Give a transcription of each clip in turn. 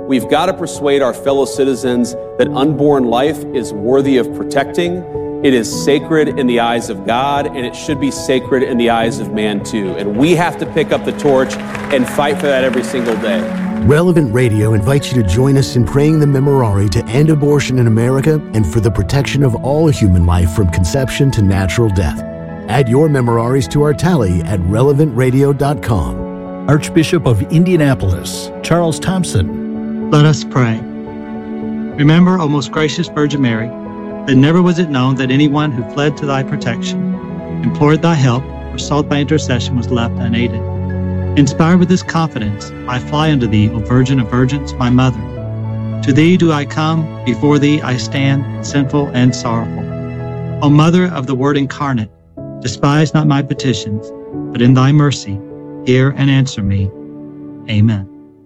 We've got to persuade our fellow citizens that unborn life is worthy of protecting. It is sacred in the eyes of God, and it should be sacred in the eyes of man too. And we have to pick up the torch and fight for that every single day. Relevant Radio invites you to join us in praying the Memorare to end abortion in America and for the protection of all human life from conception to natural death. Add your Memoraries to our tally at relevantradio.com. Archbishop of Indianapolis, Charles Thompson. Let us pray. Remember, O most gracious Virgin Mary, that never was it known that anyone who fled to thy protection, implored thy help, or sought thy intercession was left unaided. Inspired with this confidence, I fly unto thee, O Virgin of Virgins, my Mother. To thee do I come, before thee I stand, sinful and sorrowful. O Mother of the Word incarnate, despise not my petitions, but in thy mercy, hear and answer me. Amen.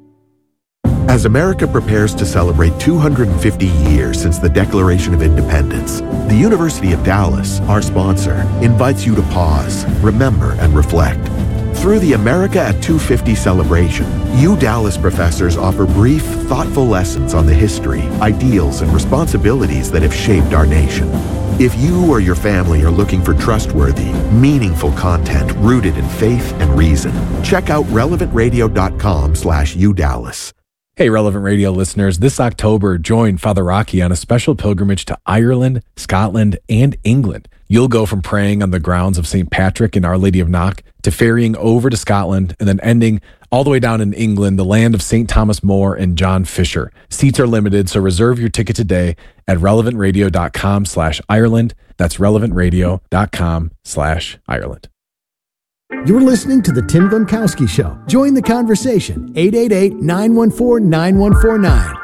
As America prepares to celebrate 250 years since the Declaration of Independence, the University of Dallas, our sponsor, invites you to pause, remember, and reflect. Through the America at 250 celebration, Dallas professors offer brief, thoughtful lessons on the history, ideals, and responsibilities that have shaped our nation. If you or your family are looking for trustworthy, meaningful content rooted in faith and reason, check out relevantradio.com/UDallas. Hey, Relevant Radio listeners, this October, join Father Rocky on a special pilgrimage to Ireland, Scotland, and England. You'll go from praying on the grounds of St. Patrick and Our Lady of Knock to ferrying over to Scotland and then ending all the way down in England, the land of St. Thomas More and John Fisher. Seats are limited, so reserve your ticket today at relevantradio.com/Ireland. That's relevantradio.com/Ireland. You're listening to The Tim Gronkowski Show. Join the conversation. 888-914-9149.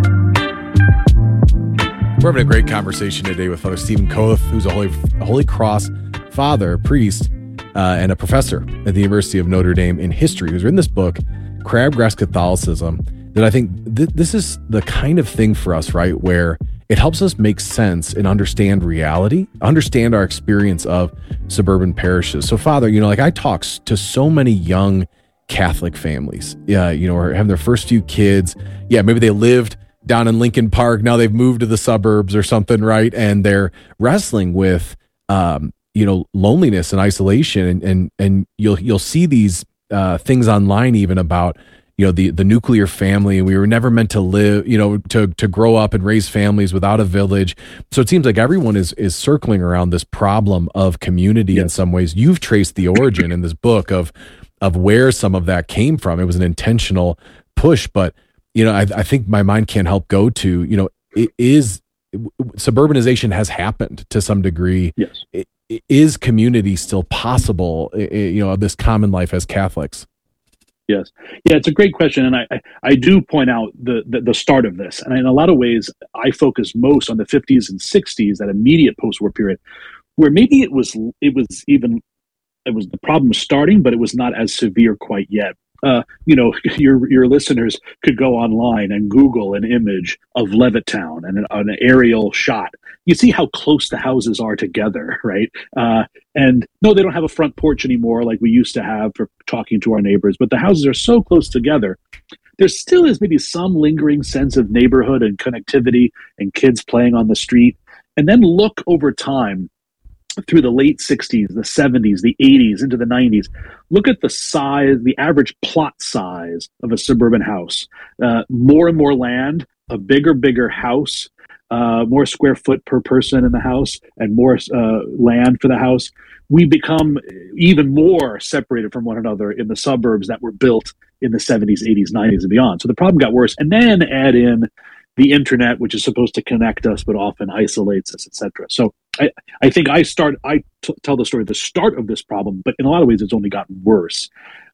We're having a great conversation today with Father Stephen Koeth, who's a Holy Cross father, priest, and a professor at the University of Notre Dame in history, who's written this book, Crabgrass Catholicism, that I think this is the kind of thing for us, right, where it helps us make sense and understand reality, understand our experience of suburban parishes. So, Father, I talk to so many young Catholic families, or having their first few kids. Yeah, maybe they lived down in Lincoln Park. Now they've moved to the suburbs or something, right? And they're wrestling with, loneliness and isolation. And you'll see these things online even about, the nuclear family, and we were never meant to live, to grow up and raise families without a village. So it seems like everyone is circling around this problem of community in some ways. You've traced the origin in this book of where some of that came from. It was an intentional push, but I think my mind can't help go to, suburbanization has happened to some degree. Yes. Is community still possible, this common life as Catholics? Yes. Yeah, it's a great question. And I do point out the start of this. And in a lot of ways, I focus most on the 50s and 60s, that immediate post-war period, where maybe it was the problem starting, but it was not as severe quite yet. Your listeners could go online and Google an image of Levittown and an aerial shot. You see how close the houses are together, right? And no, they don't have a front porch anymore like we used to have for talking to our neighbors, but the houses are so close together. There still is maybe some lingering sense of neighborhood and connectivity and kids playing on the street. And then look over time through the late 60s, the 70s, the 80s, into the 90s. Look at the size, the average plot size of a suburban house. More and more land, a bigger house, more square foot per person in the house, and more land for the house. We become even more separated from one another in the suburbs that were built in the 70s, 80s, 90s, and beyond. So the problem got worse. And then add in the internet, which is supposed to connect us, but often isolates us, etc. So I think I tell the story of the start of this problem, but in a lot of ways, it's only gotten worse.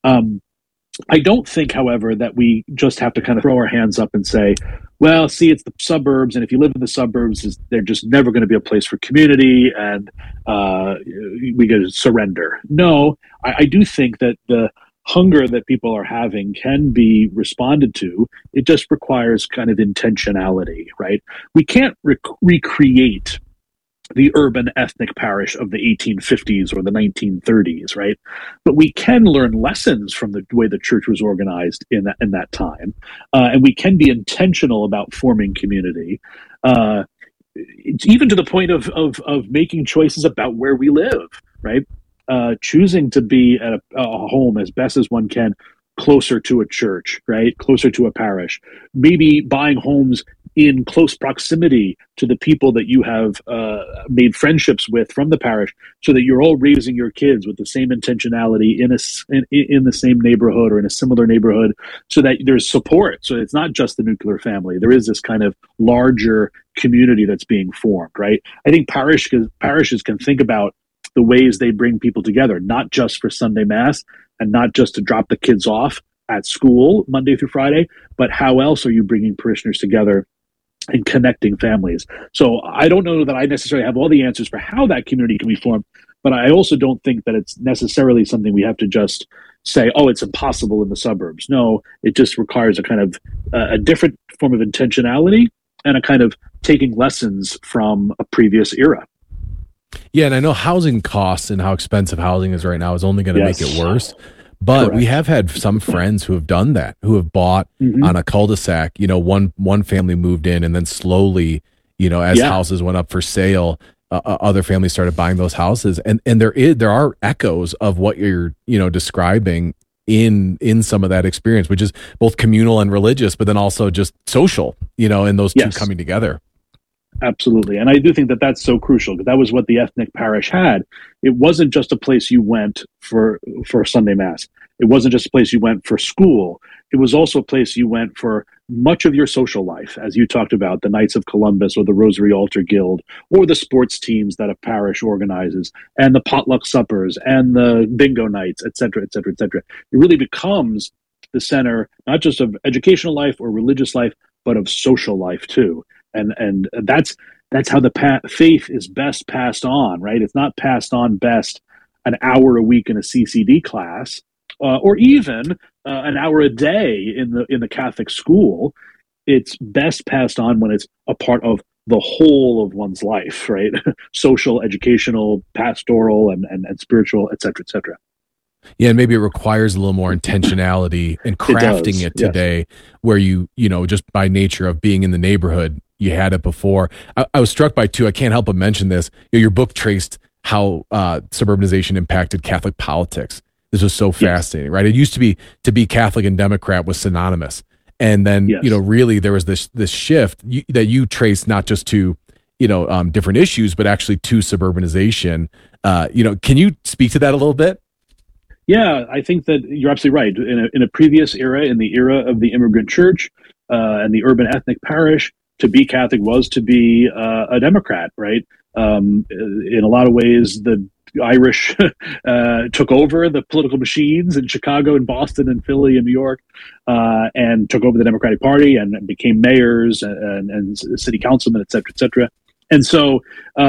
I don't think, however, that we just have to kind of throw our hands up and say, well, see, it's the suburbs, and if you live in the suburbs, they're just never going to be a place for community, and we got to surrender. No, I do think that the hunger that people are having can be responded to. It just requires kind of intentionality, right? We can't recreate the urban ethnic parish of the 1850s or the 1930s, right? But we can learn lessons from the way the church was organized in that time, and we can be intentional about forming community, even to the point of making choices about where we live, right? Choosing to be at a home as best as one can, closer to a church, right? Closer to a parish. Maybe buying homes in close proximity to the people that you have made friendships with from the parish, so that you're all raising your kids with the same intentionality in the same neighborhood or in a similar neighborhood, so that there's support. So it's not just the nuclear family. There is this kind of larger community that's being formed, right? I think parishes can think about the ways they bring people together, not just for Sunday Mass and not just to drop the kids off at school Monday through Friday, but how else are you bringing parishioners together and connecting families? So I don't know that I necessarily have all the answers for how that community can be formed, but I also don't think that it's necessarily something we have to just say, oh, it's impossible in the suburbs. No, it just requires a kind of a different form of intentionality and a kind of taking lessons from a previous era. Yeah, and I know housing costs and how expensive housing is right now is only going to make it worse. But Correct. We have had some friends who have done that, who have bought on a cul-de-sac. You know, one family moved in, and then slowly, you know, as houses went up for sale, other families started buying those houses. And there are echoes of what you're, you know, describing in some of that experience, which is both communal and religious, but then also just social, you know, and those two coming together. Absolutely. And I do think that that's so crucial, because that was what the ethnic parish had. It wasn't just a place you went for Sunday Mass. It wasn't just a place you went for school. It was also a place you went for much of your social life, as you talked about, the Knights of Columbus or the Rosary Altar Guild or the sports teams that a parish organizes, and the potluck suppers and the bingo nights, et cetera, et cetera, et cetera. It really becomes the center, not just of educational life or religious life, but of social life too. And that's how the faith is best passed on, right? It's not passed on best an hour a week in a CCD class, or even an hour a day in the Catholic school. It's best passed on when it's a part of the whole of one's life, right? Social, educational, pastoral, and spiritual, et cetera, et cetera. Yeah, and maybe it requires a little more intentionality and crafting it today, where you know, just by nature of being in the neighborhood, you had it before. I was struck by, too, I can't help but mention this, you know, your book traced how suburbanization impacted Catholic politics. This was so fascinating, right? It used to be Catholic and Democrat was synonymous. And then, you know, really there was this shift that you traced not just to, you know, different issues, but actually to suburbanization. You know, can you speak to that a little bit? Yeah, I think that you're absolutely right. In a previous era, in the era of the immigrant church and the urban ethnic parish, to be Catholic was to be a Democrat, right? In a lot of ways, the Irish took over the political machines in Chicago and Boston and Philly and New York, and took over the Democratic Party and became mayors and city councilmen, et cetera, et cetera. And so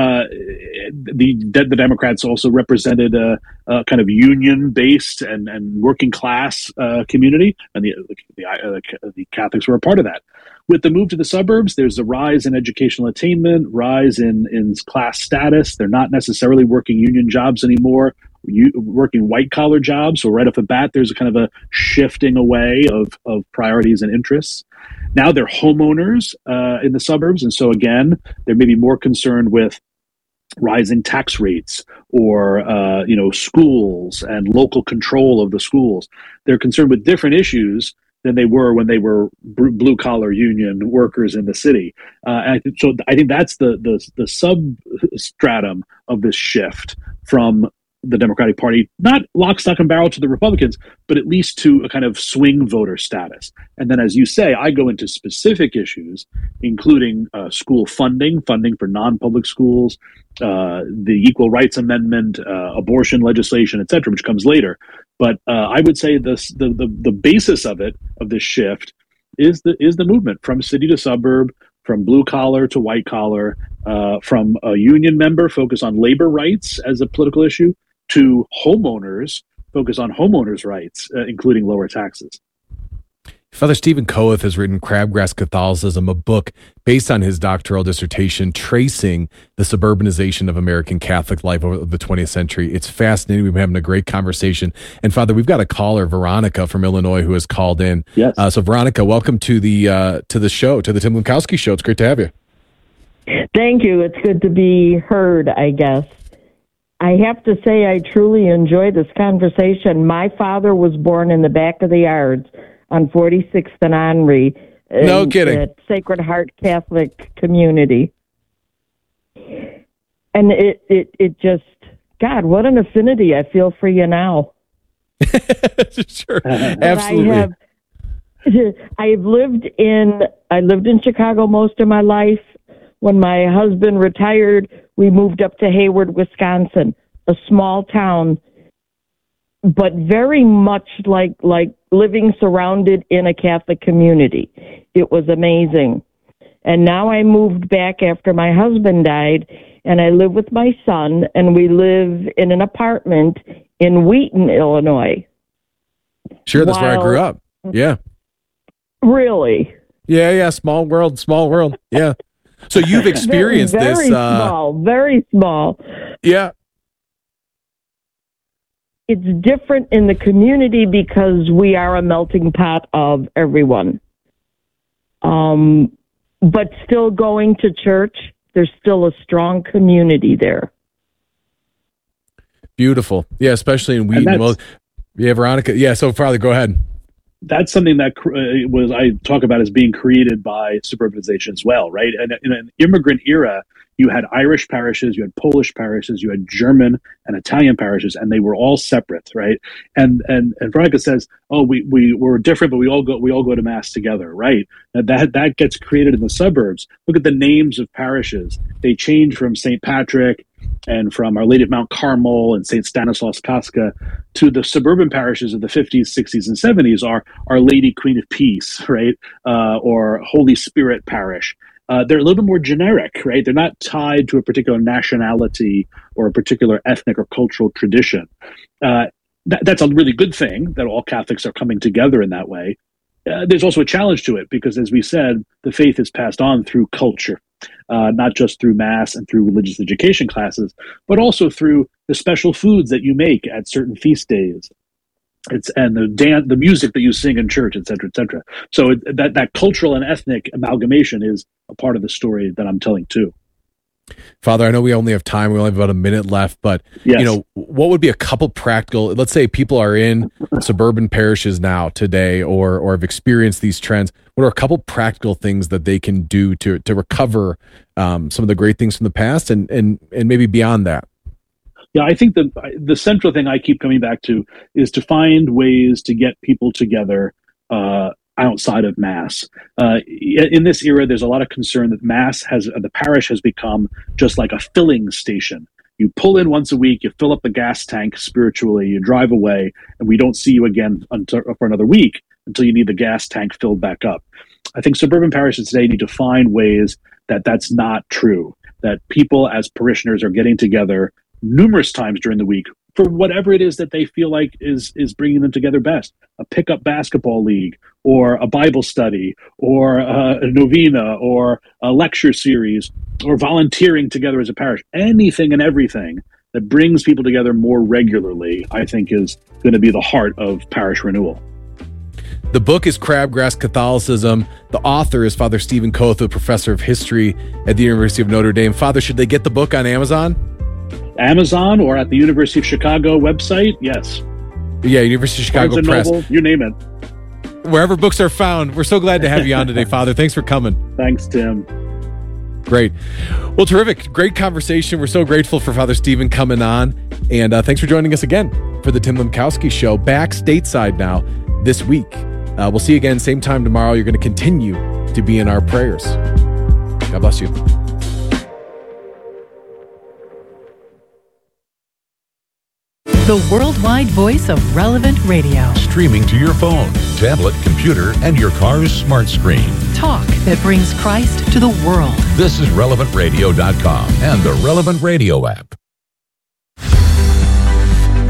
the Democrats also represented a kind of union-based and working class community, and the Catholics were a part of that. With the move to the suburbs, there's a rise in educational attainment, rise in class status. They're not necessarily working union jobs anymore, working white-collar jobs. So right off the bat, there's a kind of a shifting away of priorities and interests. Now they're homeowners in the suburbs. And so again, they're maybe more concerned with rising tax rates or, you know, schools and local control of the schools. They're concerned with different issues than they were when they were blue-collar union workers in the city. And I think that's the substratum of this shift from the Democratic Party, not lock, stock, and barrel to the Republicans, but at least to a kind of swing voter status. And then, as you say, I go into specific issues, including school funding for non-public schools, the Equal Rights Amendment, abortion legislation, et cetera, which comes later. But I would say the basis of this shift is the movement from city to suburb, from blue collar to white collar, from a union member focused on labor rights as a political issue to homeowners focused on homeowners' rights, including lower taxes. Father Stephen Koeth has written Crabgrass Catholicism, a book based on his doctoral dissertation tracing the suburbanization of American Catholic life over the 20th century. It's fascinating. We've been having a great conversation. And Father, we've got a caller, Veronica from Illinois, who has called in. Yes. So Veronica, welcome to the show, to the Tim Lemkowski Show. It's great to have you. Thank you. It's good to be heard, I guess. I have to say I truly enjoy this conversation. My father was born in the back of the yards on 46th and Henry. No kidding. At Sacred Heart Catholic Community. And it just, God, what an affinity I feel for you now. Sure, absolutely. I lived in Chicago most of my life. When my husband retired, we moved up to Hayward, Wisconsin, a small town, but very much like living surrounded in a Catholic community. It was amazing. And now I moved back after my husband died, and I live with my son, and we live in an apartment in Wheaton, Illinois. Sure, that's where I grew up. Yeah. Really? Yeah, small world. Yeah. So you've experienced very this. Very small. Yeah. It's different in the community because we are a melting pot of everyone. But still going to church, there's still a strong community there. Beautiful. Yeah, especially in Wheaton. Well, yeah, Veronica. Yeah, so Father, go ahead. That's something that I talk about as being created by suburbanization as well, right? And in an immigrant era, you had Irish parishes, you had Polish parishes, you had German and Italian parishes, and they were all separate, right? And Veronica says, "Oh, we're different, but we all go to mass together," right? And that gets created in the suburbs. Look at the names of parishes; they change from St. Patrick and from Our Lady of Mount Carmel and St. Stanislaus Kostka to the suburban parishes of the 50s, 60s, and 70s are Our Lady Queen of Peace, right? Or Holy Spirit Parish. They're a little bit more generic, right? They're not tied to a particular nationality or a particular ethnic or cultural tradition. That's a really good thing that all Catholics are coming together in that way. There's also a challenge to it because, as we said, the faith is passed on through culture, not just through Mass and through religious education classes, but also through the special foods that you make at certain feast days. And the music that you sing in church, et cetera, et cetera. So that cultural and ethnic amalgamation is a part of the story that I'm telling too. Father, I know we only have time. We only have about a minute left, but yes. What would be a couple practical, let's say people are in suburban parishes now today or have experienced these trends. What are a couple practical things that they can do to recover some of the great things from the past and maybe beyond that? Yeah, I think the central thing I keep coming back to is to find ways to get people together outside of Mass. In this era, there's a lot of concern that the parish has become just like a filling station. You pull in once a week, you fill up the gas tank spiritually, you drive away, and we don't see you again for another week until you need the gas tank filled back up. I think suburban parishes today need to find ways that that's not true, that people as parishioners are getting together numerous times during the week for whatever it is that they feel like is bringing them together best. A pickup basketball league, or a Bible study, or a novena, or a lecture series, or volunteering together as a parish. Anything and everything that brings people together more regularly, I think, is going to be the heart of parish renewal. The book is Crabgrass Catholicism. The author is Father Stephen Koeth, a professor of history at the University of Notre Dame. Father, should they get the book on Amazon? Amazon or at the University of Chicago website? Yes. Yeah, University of Chicago Barnes & Press. Noble, you name it. Wherever books are found. We're so glad to have you on today, Father. Thanks for coming. Thanks, Tim. Great. Well, terrific. Great conversation. We're so grateful for Father Stephen coming on. And thanks for joining us again for the Tim Lemkowski Show. Back stateside now this week. We'll see you again same time tomorrow. You're going to continue to be in our prayers. God bless you. The worldwide voice of Relevant Radio. Streaming to your phone, tablet, computer, and your car's smart screen. Talk that brings Christ to the world. This is RelevantRadio.com and the Relevant Radio app.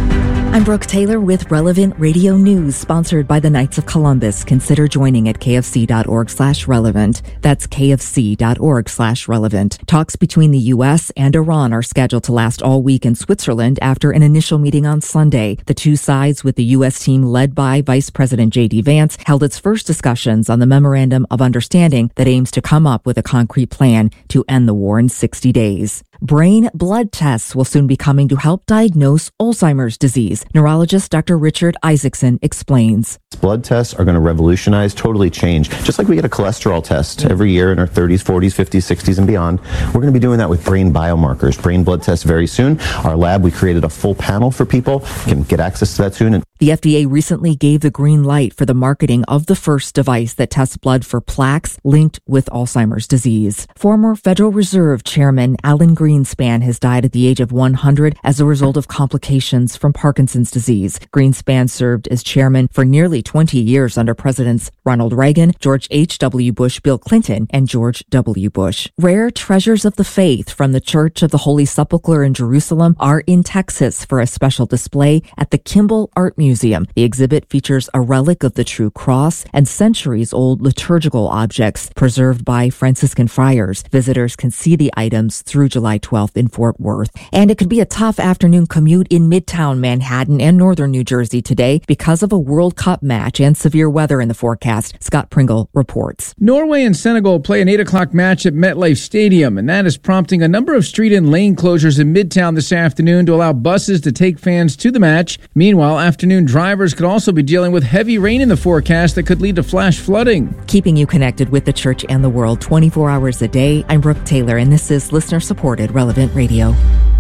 I'm Brooke Taylor with Relevant Radio News, sponsored by the Knights of Columbus. Consider joining at kfc.org/relevant. That's kfc.org/relevant. Talks between the U.S. and Iran are scheduled to last all week in Switzerland after an initial meeting on Sunday. The two sides, with the U.S. team led by Vice President J.D. Vance, held its first discussions on the Memorandum of Understanding that aims to come up with a concrete plan to end the war in 60 days. Brain blood tests will soon be coming to help diagnose Alzheimer's disease. Neurologist Dr. Richard Isaacson explains. Blood tests are going to revolutionize, totally change. Just like we get a cholesterol test every year in our 30s, 40s, 50s, 60s, and beyond, we're going to be doing that with brain biomarkers, brain blood tests very soon. Our lab, we created a full panel for people. You can get access to that soon. The FDA recently gave the green light for the marketing of the first device that tests blood for plaques linked with Alzheimer's disease. Former Federal Reserve Chairman Alan Greenspan has died at the age of 100 as a result of complications from Parkinson's disease. Greenspan served as chairman for nearly 20 years under Presidents Ronald Reagan, George H.W. Bush, Bill Clinton, and George W. Bush. Rare treasures of the faith from the Church of the Holy Sepulchre in Jerusalem are in Texas for a special display at the Kimball Art Museum. The exhibit features a relic of the True Cross and centuries-old liturgical objects preserved by Franciscan friars. Visitors can see the items through July 12th in Fort Worth. And it could be a tough afternoon commute in Midtown Manhattan and northern New Jersey today because of a World Cup match and severe weather in the forecast. Scott Pringle reports. Norway and Senegal play an 8 o'clock match at MetLife Stadium, and that is prompting a number of street and lane closures in Midtown this afternoon to allow buses to take fans to the match. Meanwhile, afternoon drivers could also be dealing with heavy rain in the forecast that could lead to flash flooding. Keeping you connected with the church and the world 24 hours a day, I'm Brooke Taylor, and this is listener-supported Relevant Radio.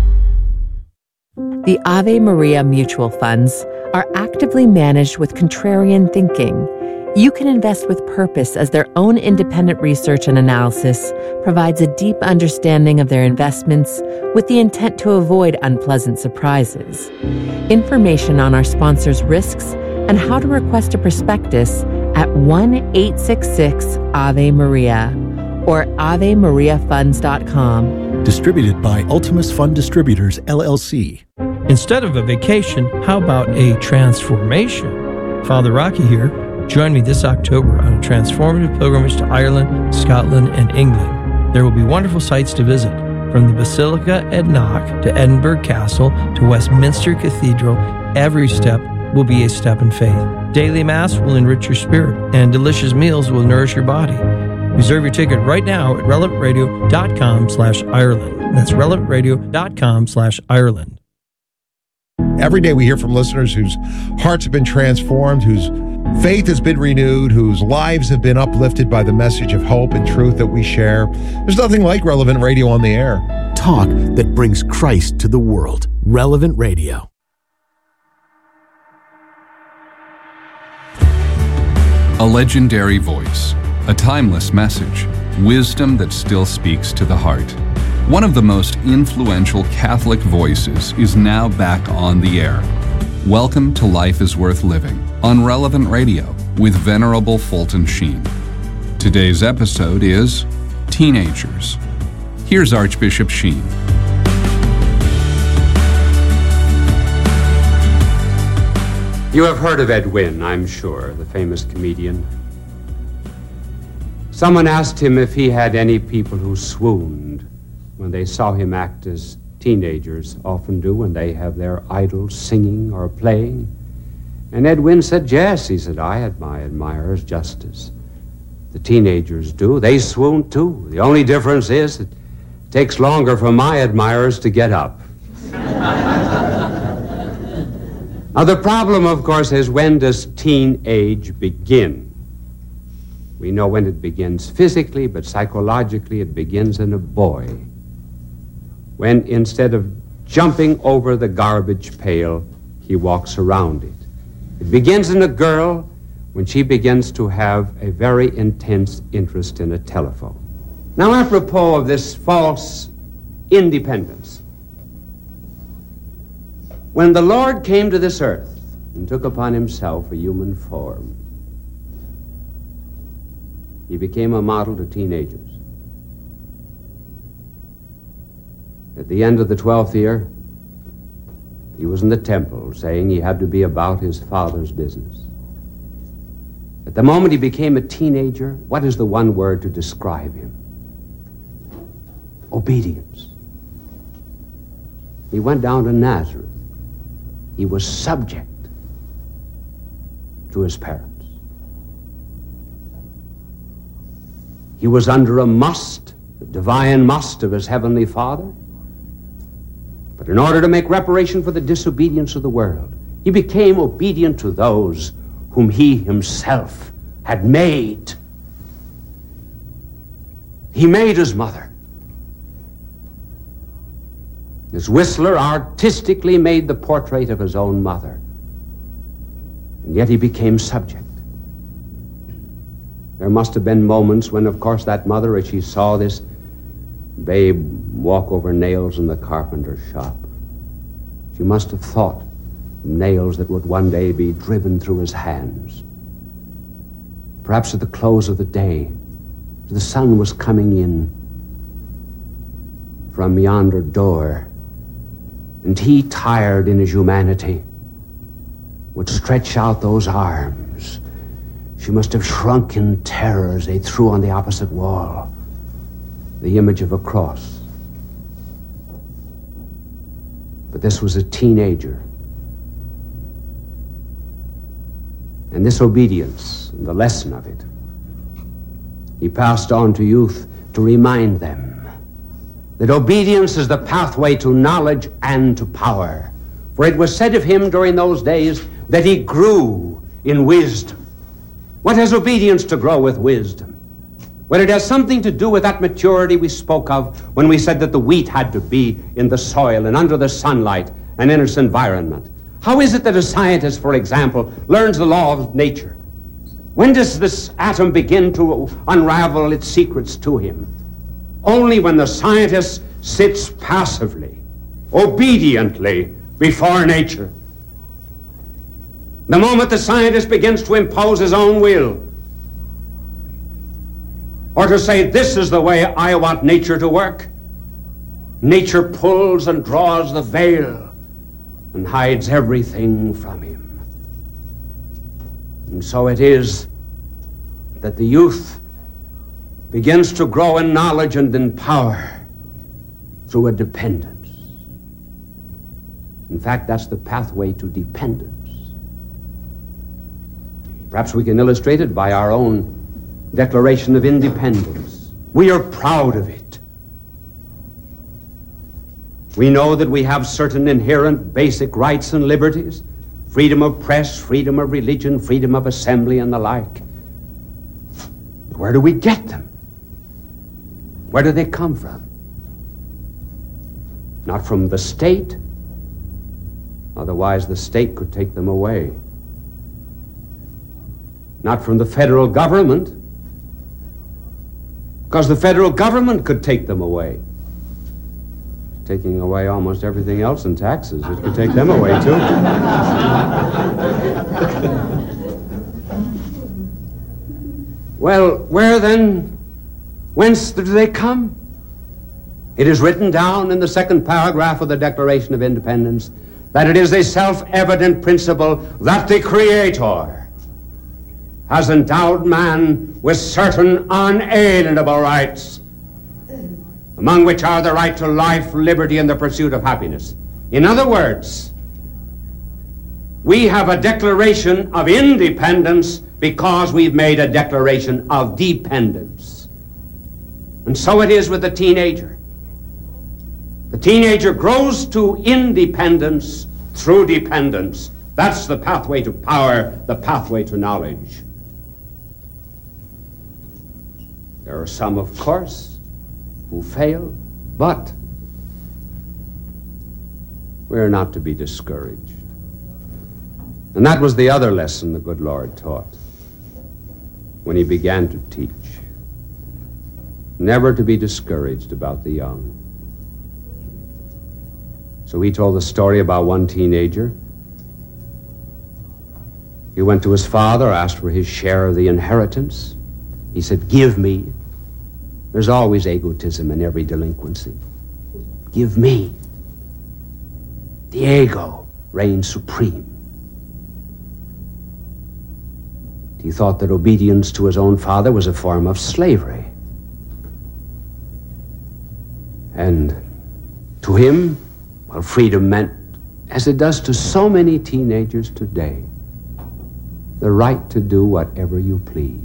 The Ave Maria mutual funds are actively managed with contrarian thinking. You can invest with purpose as their own independent research and analysis provides a deep understanding of their investments with the intent to avoid unpleasant surprises. Information on our sponsors' risks and how to request a prospectus at 1-866-AVE-MARIA or AveMariaFunds.com. Distributed by Ultimus Fund Distributors, LLC. Instead of a vacation, how about a transformation? Father Rocky here. Join me this October on a transformative pilgrimage to Ireland, Scotland, and England. There will be wonderful sights to visit, from the Basilica at Knock to Edinburgh Castle to Westminster Cathedral. Every step will be a step in faith. Daily Mass will enrich your spirit, and delicious meals will nourish your body. Reserve your ticket right now at relevantradio.com/Ireland. That's relevantradio.com/Ireland. Every day we hear from listeners whose hearts have been transformed, whose faith has been renewed, whose lives have been uplifted by the message of hope and truth that we share. There's nothing like Relevant Radio on the air. Talk that brings Christ to the world. Relevant Radio. A legendary voice, a timeless message, wisdom that still speaks to the heart. One of the most influential Catholic voices is now back on the air. Welcome to Life is Worth Living on Relevant Radio with Venerable Fulton Sheen. Today's episode is Teenagers. Here's Archbishop Sheen. You have heard of Ed Wynn, I'm sure, the famous comedian. Someone asked him if he had any people who swooned when they saw him act as teenagers often do when they have their idols singing or playing. And Ed Wynn said, yes. He said, I had my admirers just as the teenagers do. They swoon too. The only difference is it takes longer for my admirers to get up. Now, the problem, of course, is when does teenage begin? We know when it begins physically, but psychologically it begins in a boy. When instead of jumping over the garbage pail, he walks around it. It begins in a girl when she begins to have a very intense interest in a telephone. Now, apropos of this false independence, when the Lord came to this earth and took upon himself a human form, he became a model to teenagers. At the end of the 12th year, He was in the temple, saying he had to be about his Father's business. At the moment he became a teenager, what is the one word to describe him? Obedience. He went down to Nazareth. He was subject to his parents. He was under a must, the divine must of his heavenly Father. But in order to make reparation for the disobedience of the world, he became obedient to those whom he himself had made. He made his mother. As Whistler artistically made the portrait of his own mother, and yet he became subject. There must have been moments when, of course, that mother, as she saw this babe walk over nails in the carpenter's shop, she must have thought nails that would one day be driven through his hands. Perhaps at the close of the day, the sun was coming in from yonder door, and he, tired in his humanity, would stretch out those arms. She must have shrunk in terror as they threw on the opposite wall the image of a cross. But this was a teenager. And this obedience, and the lesson of it, he passed on to youth to remind them that obedience is the pathway to knowledge and to power. For it was said of him during those days that he grew in wisdom. What has obedience to grow with wisdom? Well, it has something to do with that maturity we spoke of when we said that the wheat had to be in the soil and under the sunlight and in its environment. How is it that a scientist, for example, learns the law of nature? When does this atom begin to unravel its secrets to him? Only when the scientist sits passively, obediently before nature. The moment the scientist begins to impose his own will, or to say, this is the way I want nature to work, nature pulls and draws the veil and hides everything from him. And so it is that the youth begins to grow in knowledge and in power through a dependence. In fact, that's the pathway to dependence. Perhaps we can illustrate it by our own Declaration of Independence. We are proud of it. We know that we have certain inherent basic rights and liberties, freedom of press, freedom of religion, freedom of assembly, and the like. Where do we get them? Where do they come from? Not from the state. Otherwise, the state could take them away. Not from the federal government, because the federal government could take them away. Taking away almost everything else in taxes, it could take them away too. Well, where then? Whence do they come? It is written down in the second paragraph of the Declaration of Independence that it is a self-evident principle that the Creator has endowed man with certain unalienable rights, among which are the right to life, liberty, and the pursuit of happiness. In other words, we have a declaration of independence because we've made a declaration of dependence. And so it is with the teenager. The teenager grows to independence through dependence. That's the pathway to power, the pathway to knowledge. There are some, of course, who fail, but we're not to be discouraged. And that was the other lesson the good Lord taught when he began to teach. Never to be discouraged about the young. So he told the story about one teenager. He went to his father, asked for his share of the inheritance. He said, "Give me." There's always egotism in every delinquency. Give me. The ego. reigned supreme. He thought that obedience to his own father was a form of slavery. And to him, well, freedom meant, as it does to so many teenagers today, the right to do whatever you please.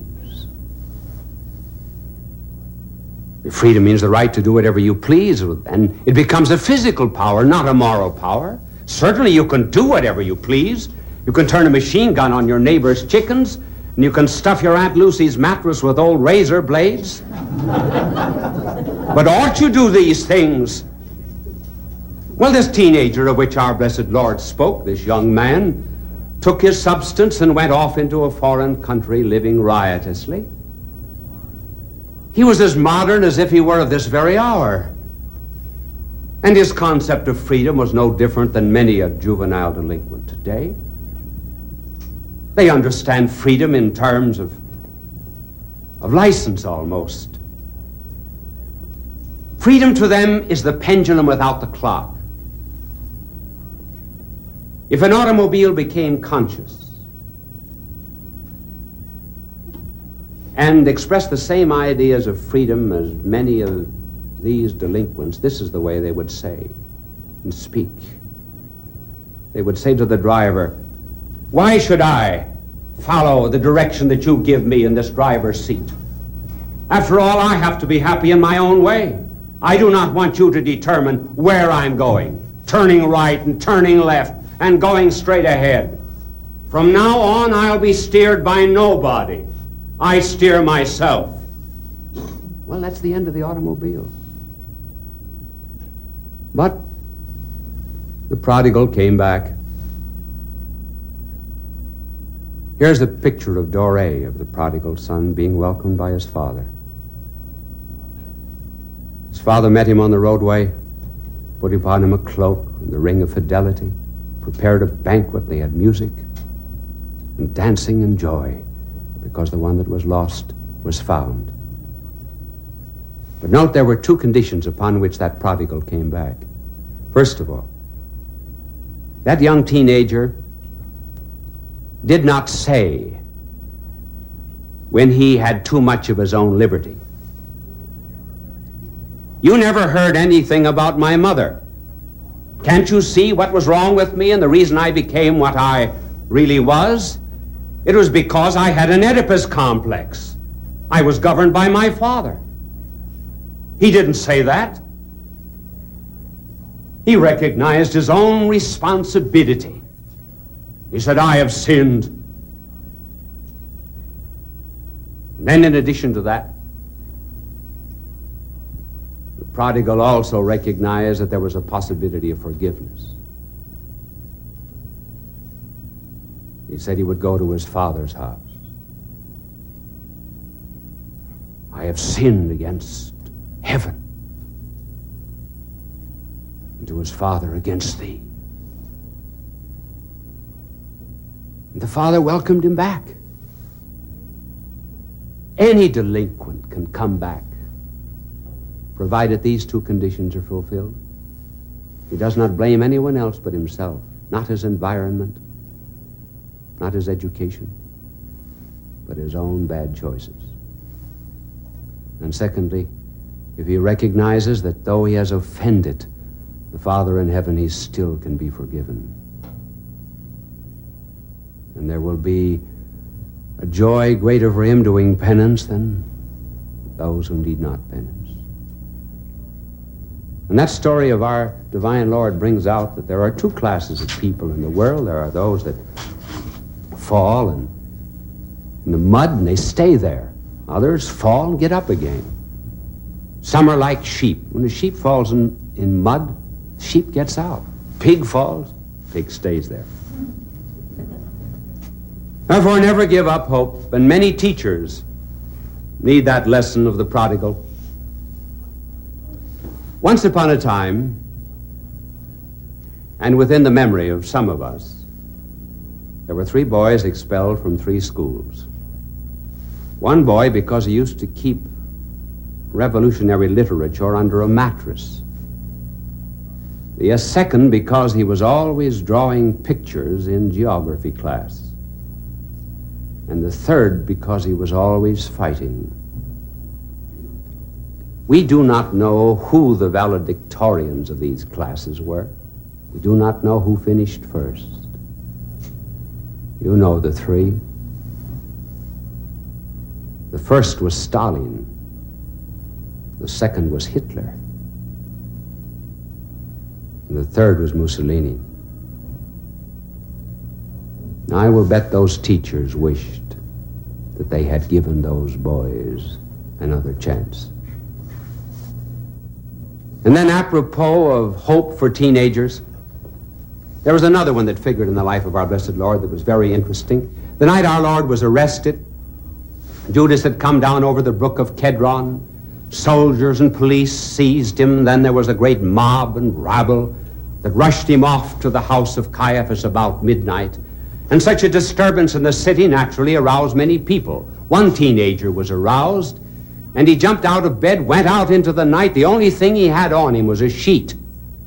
Freedom means the right to do whatever you please, and it becomes a physical power, not a moral power. Certainly you can do whatever you please. You can turn a machine gun on your neighbor's chickens, and you can stuff your Aunt Lucy's mattress with old razor blades. But ought you do these things? Well, this teenager of which our blessed Lord spoke, this young man, took his substance and went off into a foreign country living riotously. He was as modern as if he were of this very hour. And his concept of freedom was no different than many a juvenile delinquent today. They understand freedom in terms of license almost. Freedom to them is the pendulum without the clock. If an automobile became conscious and expressed the same ideas of freedom as many of these delinquents, this is the way they would say and speak. They would say to the driver, "Why should I follow the direction that you give me in this driver's seat? After all, I have to be happy in my own way. I do not want you to determine where I'm going, turning right and turning left and going straight ahead. From now on, I'll be steered by nobody. I steer myself." Well, that's the end of the automobile. But the prodigal came back. Here's a picture of Doré, of the prodigal son, being welcomed by his father. His father met him on the roadway, put upon him a cloak and the ring of fidelity, prepared a banquet. They had music and dancing and joy, because the one that was lost was found. But note, there were two conditions upon which that prodigal came back. First of all, that young teenager did not say, when he had too much of his own liberty, "You never heard anything about my mother. Can't you see what was wrong with me and the reason I became what I really was? It was because I had an Oedipus complex. I was governed by my father." He didn't say that. He recognized his own responsibility. He said, "I have sinned." And then in addition to that, the prodigal also recognized that there was a possibility of forgiveness. He said he would go to his father's house. "I have sinned against heaven, and to his father against thee." And the father welcomed him back. Any delinquent can come back, provided these two conditions are fulfilled. He does not blame anyone else but himself, not his environment, not his education, but his own bad choices. And secondly, if he recognizes that though he has offended the Father in heaven, he still can be forgiven. And there will be a joy greater for him doing penance than those who need not penance. And that story of our divine Lord brings out that there are two classes of people in the world. There are those that fall in the mud and they stay there. Others fall and get up again. Some are like sheep. When a sheep falls in mud, sheep gets out. Pig falls, pig stays there. Therefore, never give up hope, and many teachers need that lesson of the prodigal. Once upon a time, and within the memory of some of us, there were 3 boys expelled from 3 schools. One boy because he used to keep revolutionary literature under a mattress. The second because he was always drawing pictures in geography class. And the third because he was always fighting. We do not know who the valedictorians of these classes were. We do not know who finished first. You know the three. The first was Stalin. The second was Hitler. And the third was Mussolini. Now, I will bet those teachers wished that they had given those boys another chance. And then, apropos of hope for teenagers, there was another one that figured in the life of our blessed Lord that was very interesting. The night our Lord was arrested, Judas had come down over the brook of Kedron. Soldiers and police seized him. Then there was a great mob and rabble that rushed him off to the house of Caiaphas about midnight. And such a disturbance in the city naturally aroused many people. One teenager was aroused, and he jumped out of bed, went out into the night. The only thing he had on him was a sheet.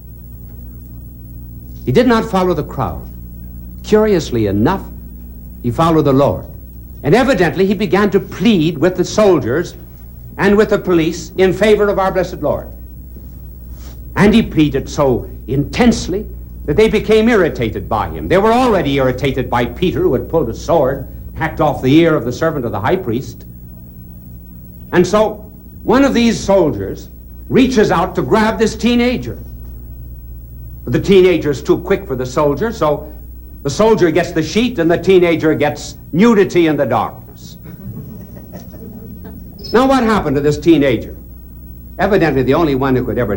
He did not follow the crowd. Curiously enough, he followed the Lord. And evidently he began to plead with the soldiers and with the police in favor of our blessed Lord. And he pleaded so intensely that they became irritated by him. They were already irritated by Peter, who had pulled a sword, hacked off the ear of the servant of the high priest. And so one of these soldiers reaches out to grab this teenager. But the teenager is too quick for the soldier, so the soldier gets the sheet and the teenager gets nudity in the darkness. Now what happened to this teenager? Evidently the only one who could ever